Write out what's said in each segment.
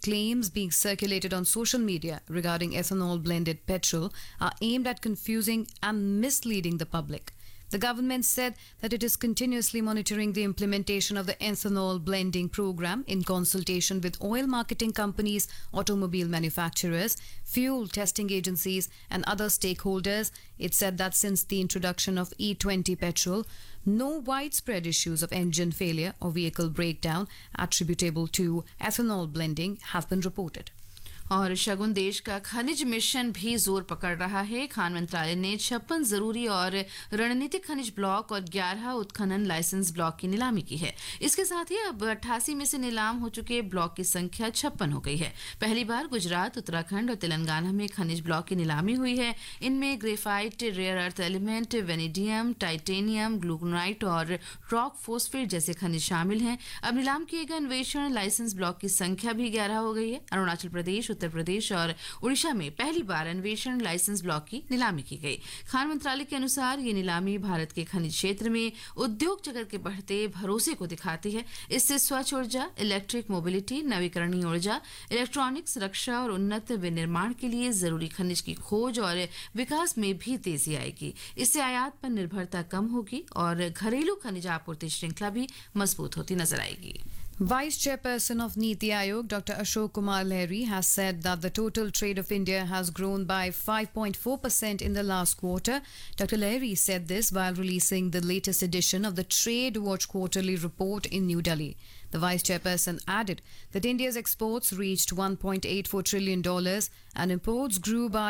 claims being circulated on social media regarding ethanol blended petrol are aimed at confusing and misleading the public. The government said that it is continuously monitoring the implementation of the ethanol blending program in consultation with oil marketing companies, automobile manufacturers, fuel testing agencies, and other stakeholders. It said that since the introduction of E20 petrol, no widespread issues of engine failure or vehicle breakdown attributable to ethanol blending have been reported. और शगुन देश का खनिज mission भी जोर पकड़ रहा है। खान मंत्रालय ने 56 जरूरी और रणनीतिक खनिज ब्लॉक और 11 उत्खनन लाइसेंस ब्लॉक की नीलामी की है। इसके साथ ही अब 88 में से नीलाम हो चुके ब्लॉक की संख्या 56 हो गई है। पहली बार गुजरात, उत्तराखंड और तेलंगाना में खनिज ब्लॉक की नीलामी हुई है। इनमें graphite, rare earth element, vanadium, titanium, ग्लूकोनाइट और रॉक फॉस्फेट जैसे खनिज शामिल हैं। अब नीलाम किए गए अन्वेषण लाइसेंस ब्लॉक की संख्या भी 11 हो गई है। अरुणाचल प्रदेश, उत्तर प्रदेश और उड़ीसा में पहली बार अन्वेषण लाइसेंस ब्लॉक की नीलामी की गई। खान मंत्रालय के अनुसार ये नीलामी भारत के खनिज क्षेत्र में उद्योग जगत के बढ़ते भरोसे को दिखाती है। इससे स्वच्छ ऊर्जा, इलेक्ट्रिक मोबिलिटी, नवीकरणीय ऊर्जा, इलेक्ट्रॉनिक्स, रक्षा और उन्नत विनिर्माण के लिए जरूरी खनिज की खोज और विकास में भी तेजी आएगी। इससे आयात पर निर्भरता कम होगी और घरेलू खनिज आपूर्ति श्रृंखला भी मजबूत होती नजर आएगी। Vice Chairperson of Niti Aayog, Dr. Ashok Kumar Lahiri, has said that the total trade of India has grown by 5.4% in the last quarter. Dr. Lahiri said this while releasing the latest edition of the Trade Watch Quarterly Report in New Delhi. The Vice Chairperson added that India's exports reached $1.84 trillion and imports grew by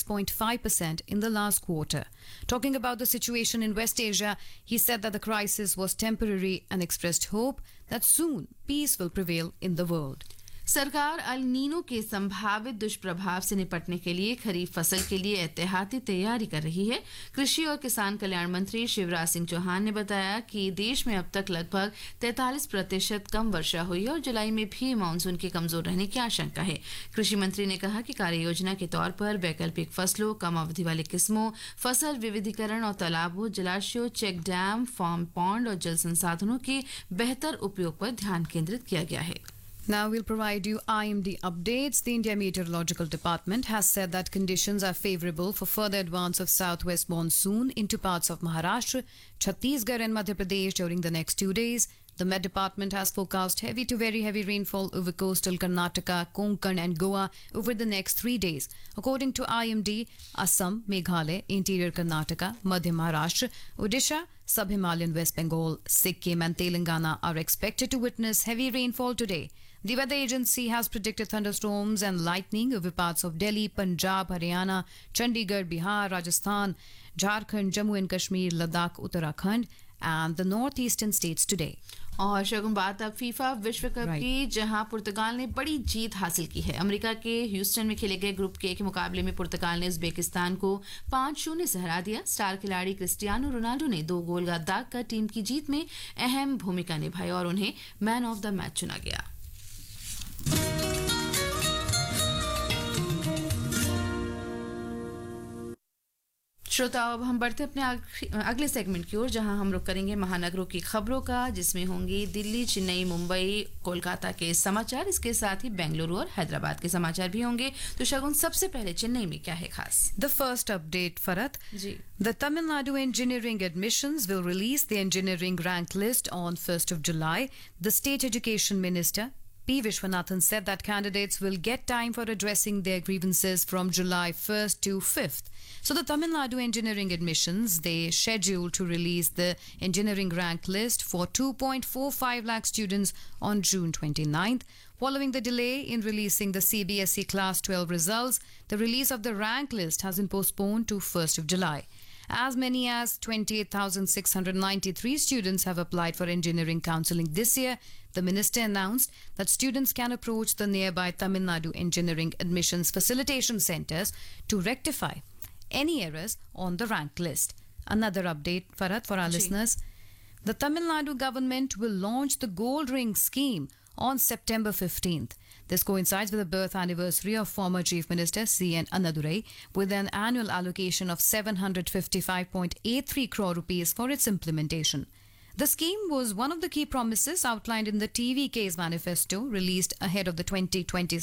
6.5% in the last quarter. Talking about the situation in West Asia, he said that the crisis was temporary and expressed hope that soon peace will prevail in the world. सरकार El Nino के संभावित दुष्प्रभाव से निपटने के लिए खरीफ फसल के लिए एहतियाती तैयारी कर रही है। कृषि और किसान कल्याण मंत्री शिवराज सिंह चौहान ने बताया कि देश में अब तक लगभग 43% कम वर्षा हुई है और जुलाई में भी मानसून के कमजोर रहने की आशंका है। कृषि मंत्री ने कहा कि कार्य योजना के तौर पर वैकल्पिक फसलों, कम अवधि वाली किस्मों, फसल विविधीकरण और तालाबों, जलाशयों, चेक डैम, फार्म पॉन्ड और जल संसाधनों के बेहतर उपयोग पर ध्यान केंद्रित किया गया है। Now we'll provide you IMD updates. The India Meteorological Department has said that conditions are favorable for further advance of southwest monsoon into parts of Maharashtra, Chhattisgarh and Madhya Pradesh during the next 2 days. The Met Department has forecast heavy to very heavy rainfall over coastal Karnataka, Konkan and Goa over the next 3 days. According to IMD, Assam, Meghalaya, Interior Karnataka, Madhya Maharashtra, Odisha, Sub-Himalayan West Bengal, Sikkim and Telangana are expected to witness heavy rainfall today. The weather agency has predicted thunderstorms and lightning over parts of Delhi, Punjab, Haryana, Chandigarh, Bihar, Rajasthan, Jharkhand, Jammu and Kashmir, Ladakh, Uttarakhand and the northeastern states today. और शगुन बात अब FIFA विश्व cup की, जहां पुर्तगाल ने बड़ी जीत हासिल की है। अमेरिका के ह्यूस्टन में खेले गए ग्रुप के मुकाबले में पुर्तगाल ने उज्बेकिस्तान को 5-0 से हरा दिया। स्टार खिलाड़ी क्रिस्टियानो रोनाल्डो ने 2 गोल दाग कर टीम की जीत में अहम भूमिका निभाई और उन्हें मैन ऑफ द मैच चुना गया। श्रोताओं, अब हम बढ़ते अपने अगले सेगमेंट की ओर, जहां हम रुक करेंगे महानगरों की खबरों का, जिसमें होंगी दिल्ली, चेन्नई, मुंबई, कोलकाता के समाचार। इसके साथ ही बेंगलुरु और हैदराबाद के समाचार भी होंगे। तो शगुन, सबसे पहले चेन्नई में क्या है खास? The first update, Farat. Ji. The Tamil Nadu Engineering Admissions will release the engineering rank list on 1st of July. The State Education Minister P. Vishwanathan said that candidates will get time for addressing their grievances from July 1st to 5th. So the Tamil Nadu Engineering Admissions, they scheduled to release the engineering rank list for 2.45 lakh students on June 29th. Following the delay in releasing the CBSE Class 12 results, the release of the rank list has been postponed to 1st of July. As many as 28,693 students have applied for engineering counselling this year. The minister announced that students can approach the nearby Tamil Nadu Engineering Admissions Facilitation Centres to rectify any errors on the rank list. Another update, Farhat, for our listeners. The Tamil Nadu government will launch the Gold Ring scheme on September 15th. This coincides with the birth anniversary of former Chief Minister C.N. Annadurai, with an annual allocation of 755.83 crore rupees for its implementation. The scheme was one of the key promises outlined in the TVK's manifesto released ahead of the 2027